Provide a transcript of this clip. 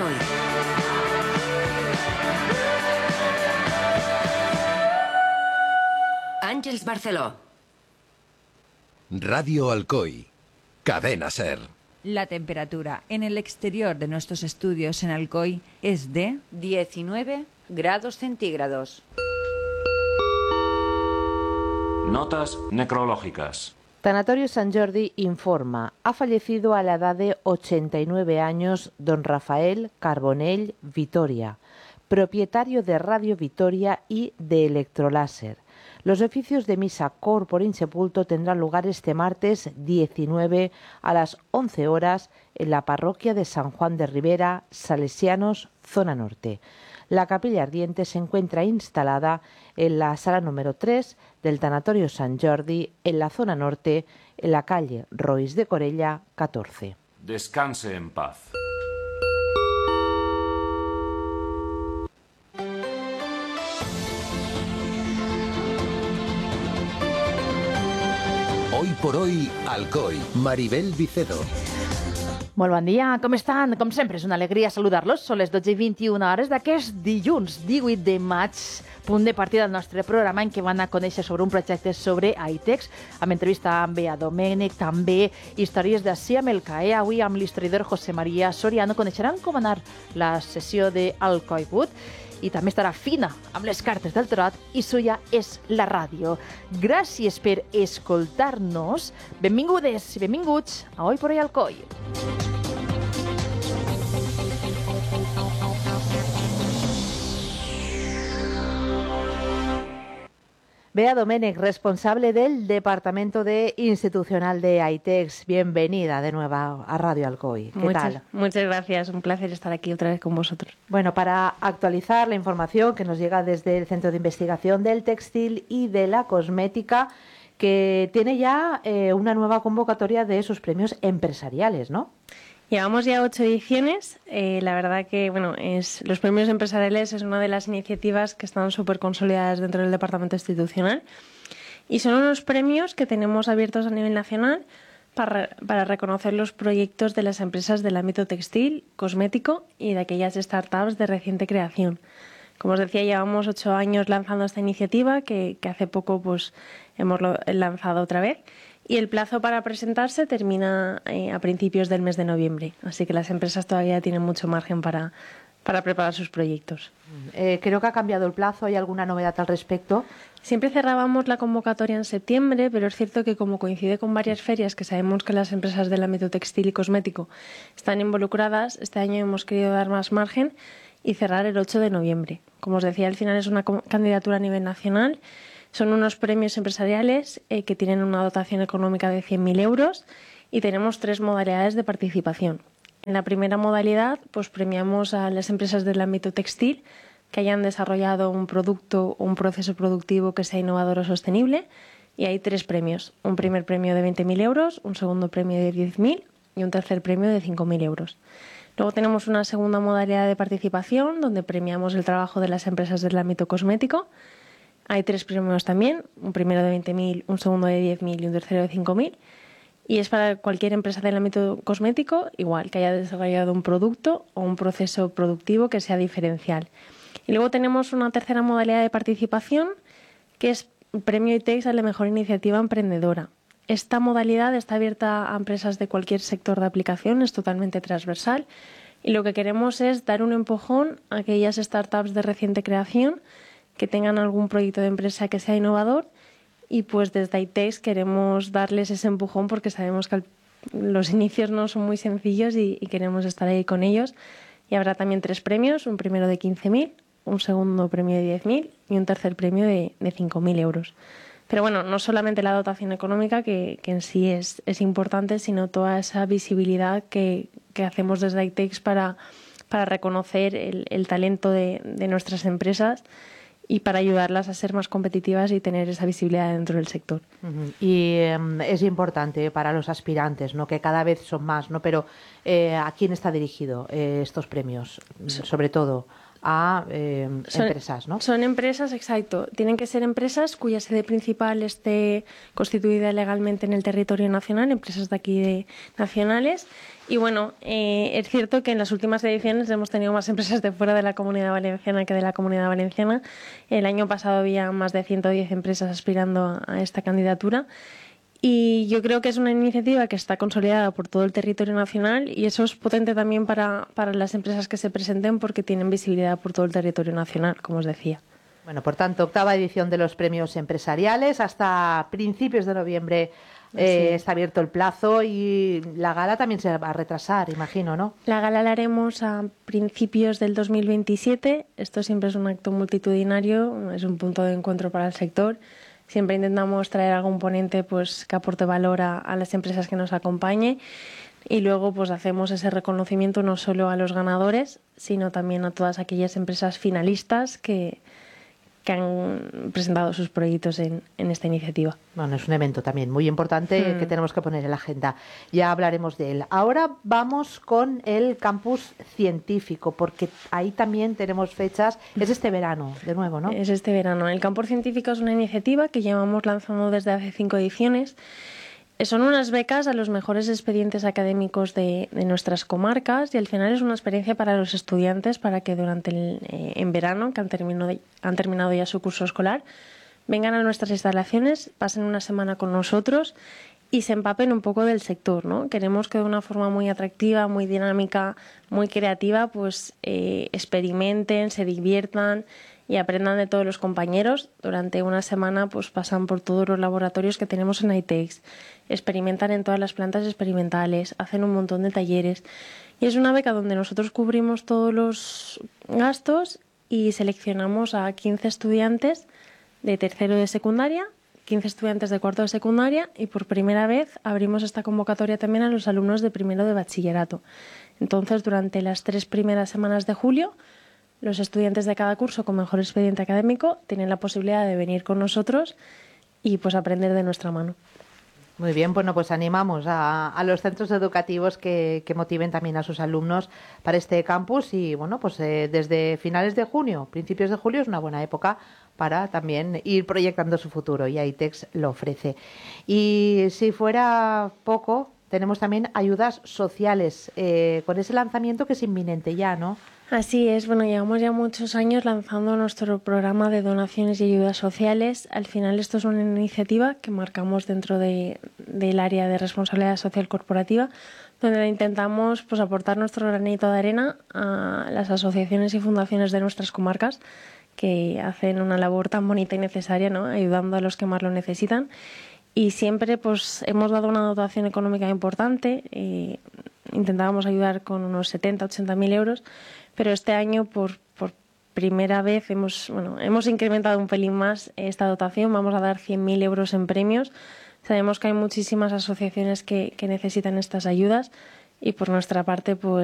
Alcoy. Àngels Barceló. Radio Alcoy. Cadena SER. La temperatura en el exterior de nuestros estudios en Alcoy es de 19 grados centígrados. Notas necrológicas. Tanatorio Sant Jordi informa. Ha fallecido a la edad de 89 años don Rafael Carbonell Vitoria, propietario de Radio Vitoria y de Electroláser. Los oficios de misa corpor insepulto tendrán lugar este martes 19 a las 11 horas en la parroquia de San Juan de Ribera, Salesianos, zona norte. La capilla ardiente se encuentra instalada en la sala número 3 del Tanatorio Sant Jordi, en la zona norte, en la calle Roís de Corella, 14. Descanse en paz. Hoy por hoy, Alcoy. Maribel Vicedo. Molt bon dia, com estan? Com sempre, és una alegria saludar-los. Són les 12:21 d'aquest dilluns 18 de maig, punt de partida del nostre programa en què van a conèixer sobre un projecte sobre ITEX, amb entrevista amb Bea Domènech, també històries d'ací amb el CAE. Avui amb l'historiador José María Soriano coneixeran com anar la sessió d'Alcoy Wood i també estarà fina amb les cartes del tarot i suya és la ràdio. Gràcies per escoltar-nos. Benvingudes i benvinguts a Hoy por Hoy Alcoy. Bea Domènech, responsable del Departamento Institucional de ITEX. Bienvenida de nuevo a Radio Alcoy. ¿Qué tal? Muchas gracias, un placer estar aquí otra vez con vosotros. Bueno, para actualizar la información que nos llega desde el Centro de Investigación del Textil y de la Cosmética, que tiene ya una nueva convocatoria de sus premios empresariales, ¿no? Llevamos ya 8 ediciones. La verdad que los premios empresariales es una de las iniciativas que están súper consolidadas dentro del Departamento Institucional y son unos premios que tenemos abiertos a nivel nacional para reconocer los proyectos de las empresas del ámbito textil, cosmético y de aquellas startups de reciente creación. Como os decía, llevamos 8 años lanzando esta iniciativa que hace poco hemos lanzado otra vez. Y el plazo para presentarse termina a principios del mes de noviembre. Así que las empresas todavía tienen mucho margen para preparar sus proyectos. Creo que ha cambiado el plazo. ¿Hay alguna novedad al respecto? Siempre cerrábamos la convocatoria en septiembre, pero es cierto que como coincide con varias ferias que sabemos que las empresas del ámbito textil y cosmético están involucradas, este año hemos querido dar más margen y cerrar el 8 de noviembre. Como os decía, al final es una candidatura a nivel nacional. Son unos premios empresariales que tienen una dotación económica de 100.000 euros y tenemos 3 modalidades de participación. En la primera modalidad, premiamos a las empresas del ámbito textil que hayan desarrollado un producto o un proceso productivo que sea innovador o sostenible, y hay 3 premios. Un primer premio de 20.000 euros, un segundo premio de 10.000 y un tercer premio de 5.000 euros. Luego tenemos una segunda modalidad de participación donde premiamos el trabajo de las empresas del ámbito cosmético. Hay 3 premios también, un primero de 20.000, un segundo de 10.000 y un tercero de 5.000. Y es para cualquier empresa del ámbito cosmético, igual que haya desarrollado un producto o un proceso productivo que sea diferencial. Y luego tenemos una tercera modalidad de participación, que es el Premio ITEX a la mejor iniciativa emprendedora. Esta modalidad está abierta a empresas de cualquier sector de aplicación, es totalmente transversal. Y lo que queremos es dar un empujón a aquellas startups de reciente creación que tengan algún proyecto de empresa que sea innovador, y desde ITEX queremos darles ese empujón porque sabemos que los inicios no son muy sencillos y queremos estar ahí con ellos. Y habrá también 3 premios, un primero de 15.000, un segundo premio de 10.000 y un tercer premio de 5.000 euros. Pero no solamente la dotación económica, que en sí es importante, sino toda esa visibilidad que hacemos desde ITEX para reconocer el talento de nuestras empresas y para ayudarlas a ser más competitivas y tener esa visibilidad dentro del sector. Y es importante para los aspirantes, ¿no?, que cada vez son más, ¿no? Pero ¿a quién está dirigido estos premios, sobre todo? a empresas, ¿no? Son empresas, exacto. Tienen que ser empresas cuya sede principal esté constituida legalmente en el territorio nacional, empresas de aquí nacionales. Y bueno, es cierto que en las últimas ediciones hemos tenido más empresas de fuera de la Comunidad Valenciana que de la Comunidad Valenciana. El año pasado había más de 110 empresas aspirando a esta candidatura. Y yo creo que es una iniciativa que está consolidada por todo el territorio nacional y eso es potente también para las empresas que se presenten porque tienen visibilidad por todo el territorio nacional, como os decía. Bueno, por tanto, 8ª edición de los premios empresariales. Hasta principios de noviembre está abierto el plazo y la gala también se va a retrasar, imagino, ¿no? La gala la haremos a principios del 2027. Esto siempre es un acto multitudinario, es un punto de encuentro para el sector. Siempre intentamos traer algún ponente pues, que aporte valor a las empresas que nos acompañe y luego pues, hacemos ese reconocimiento no solo a los ganadores, sino también a todas aquellas empresas finalistas que han presentado sus proyectos en esta iniciativa. Bueno, es un evento también muy importante que tenemos que poner en la agenda. Ya hablaremos de él. Ahora vamos con el campus científico, porque ahí también tenemos fechas. Es este verano, de nuevo, ¿no? Es este verano. El campus científico es una iniciativa que llevamos lanzando desde hace 5 ediciones. Son unas becas a los mejores expedientes académicos de nuestras comarcas y al final es una experiencia para los estudiantes para que durante en verano, que han terminado ya su curso escolar, vengan a nuestras instalaciones, pasen una semana con nosotros y se empapen un poco del sector, ¿no? Queremos que de una forma muy atractiva, muy dinámica, muy creativa, pues experimenten, se diviertan y aprendan de todos los compañeros. Durante una semana pues pasan por todos los laboratorios que tenemos en ITEX, experimentan en todas las plantas experimentales, hacen un montón de talleres y es una beca donde nosotros cubrimos todos los gastos y seleccionamos a 15 estudiantes de tercero de secundaria, 15 estudiantes de cuarto de secundaria y por primera vez abrimos esta convocatoria también a los alumnos de primero de bachillerato. Entonces, durante las 3 primeras semanas de julio, los estudiantes de cada curso con mejor expediente académico tienen la posibilidad de venir con nosotros y pues aprender de nuestra mano. Muy bien, bueno, pues animamos a los centros educativos que motiven también a sus alumnos para este campus y bueno, pues desde finales de junio, principios de julio es una buena época para también ir proyectando su futuro y ITEX lo ofrece. Y si fuera poco, tenemos también ayudas sociales con ese lanzamiento que es inminente ya, ¿no? Así es, bueno, llevamos ya muchos años lanzando nuestro programa de donaciones y ayudas sociales. Al final esto es una iniciativa que marcamos dentro del área de responsabilidad social corporativa, donde intentamos pues, aportar nuestro granito de arena a las asociaciones y fundaciones de nuestras comarcas que hacen una labor tan bonita y necesaria, ¿no? Ayudando a los que más lo necesitan. Y siempre pues, hemos dado una dotación económica importante, intentábamos ayudar con unos 70-80.000 euros, pero este año por primera vez hemos incrementado un pelín más esta dotación, vamos a dar 100.000 euros en premios. Sabemos que hay muchísimas asociaciones que necesitan estas ayudas y por nuestra parte pues